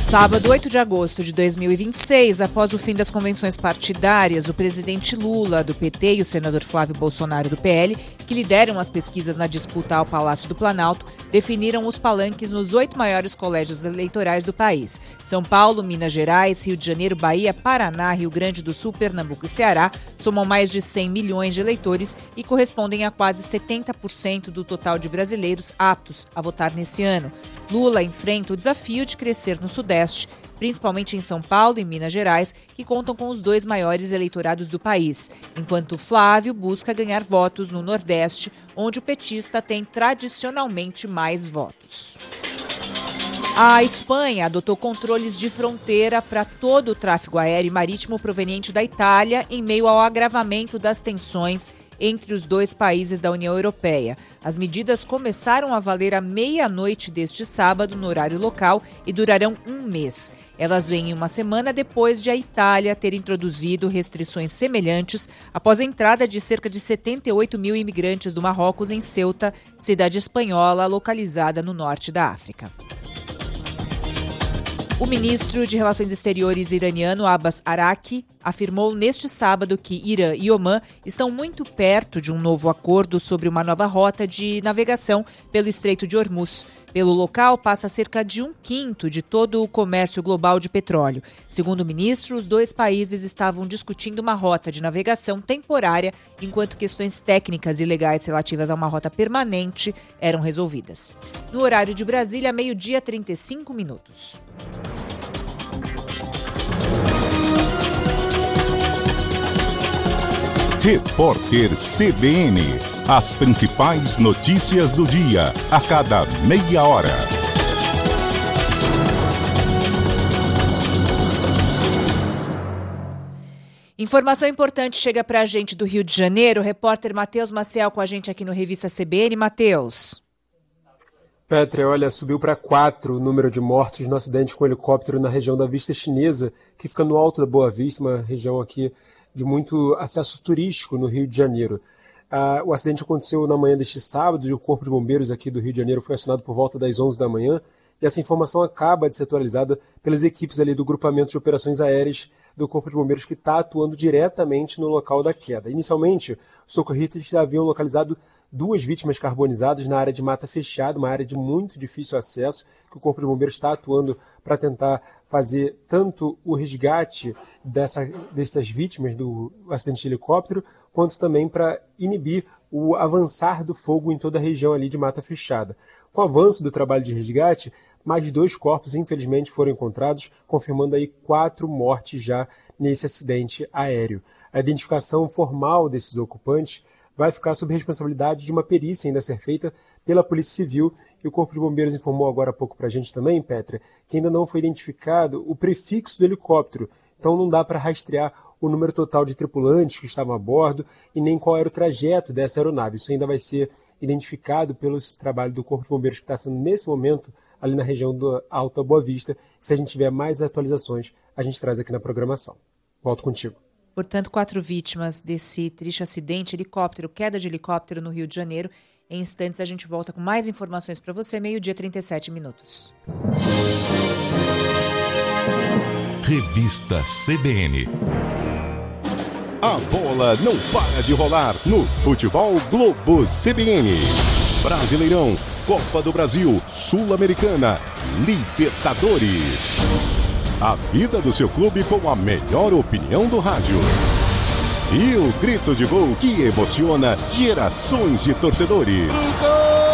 Sábado, 8 de agosto de 2026, após o fim das convenções partidárias, o presidente Lula, do PT, e o senador Flávio Bolsonaro, do PL, que lideram as pesquisas na disputa ao Palácio do Planalto, definiram os palanques nos 8 maiores colégios eleitorais do país. São Paulo, Minas Gerais, Rio de Janeiro, Bahia, Paraná, Rio Grande do Sul, Pernambuco e Ceará somam mais de 100 milhões de eleitores e correspondem a quase 70% do total de brasileiros aptos a votar nesse ano. Lula enfrenta o desafio de crescer no Sudeste, principalmente em São Paulo e Minas Gerais, que contam com os 2 maiores eleitorados do país, enquanto Flávio busca ganhar votos no Nordeste, onde o petista tem tradicionalmente mais votos. A Espanha adotou controles de fronteira para todo o tráfego aéreo e marítimo proveniente da Itália em meio ao agravamento das tensões entre os 2 países da União Europeia. As medidas começaram a valer à meia-noite deste sábado, no horário local, e durarão um mês. Elas vêm uma semana depois de a Itália ter introduzido restrições semelhantes após a entrada de cerca de 78 mil imigrantes do Marrocos em Ceuta, cidade espanhola localizada no norte da África. O ministro de Relações Exteriores iraniano, Abbas Araqi, afirmou neste sábado que Irã e Omã estão muito perto de um novo acordo sobre uma nova rota de navegação pelo Estreito de Hormuz. Pelo local, passa cerca de 1/5 de todo o comércio global de petróleo. Segundo o ministro, os 2 países estavam discutindo uma rota de navegação temporária, enquanto questões técnicas e legais relativas a uma rota permanente eram resolvidas. No horário de Brasília, 12h35. Repórter CBN. As principais notícias do dia, a cada meia hora. Informação importante chega para a gente do Rio de Janeiro. O repórter Matheus Maciel com a gente aqui no Revista CBN. Matheus. Petra, olha, subiu para 4 o número de mortos no acidente com helicóptero na região da Vista Chinesa, que fica no Alto da Boa Vista, uma região aqui de muito acesso turístico no Rio de Janeiro. O acidente aconteceu na manhã deste sábado e o Corpo de Bombeiros aqui do Rio de Janeiro foi acionado por volta das 11 da manhã. E essa informação acaba de ser atualizada pelas equipes ali do Grupamento de Operações Aéreas do Corpo de Bombeiros, que está atuando diretamente no local da queda. Inicialmente, os socorristas haviam localizado 2 vítimas carbonizadas na área de mata fechada, uma área de muito difícil acesso, que o Corpo de Bombeiros está atuando para tentar fazer tanto o resgate dessas vítimas do acidente de helicóptero, quanto também para inibir o avançar do fogo em toda a região ali de mata fechada. Com o avanço do trabalho de resgate, mais de 2 corpos, infelizmente, foram encontrados, confirmando aí 4 mortes já nesse acidente aéreo. A identificação formal desses ocupantes vai ficar sob responsabilidade de uma perícia ainda a ser feita pela Polícia Civil, e o Corpo de Bombeiros informou agora há pouco para a gente também, Petra, que ainda não foi identificado o prefixo do helicóptero, então não dá para rastrear o número total de tripulantes que estavam a bordo e nem qual era o trajeto dessa aeronave. Isso ainda vai ser identificado pelo trabalho do Corpo de Bombeiros que está sendo nesse momento ali na região do Alto da Boa Vista. Se a gente tiver mais atualizações, a gente traz aqui na programação. Volto contigo. Portanto, 4 vítimas desse triste acidente, queda de helicóptero no Rio de Janeiro. Em instantes a gente volta com mais informações para você, 12h37. Revista CBN. A bola não para de rolar no Futebol Globo CBN. Brasileirão, Copa do Brasil, Sul-Americana, Libertadores. A vida do seu clube com a melhor opinião do rádio. E o grito de gol que emociona gerações de torcedores.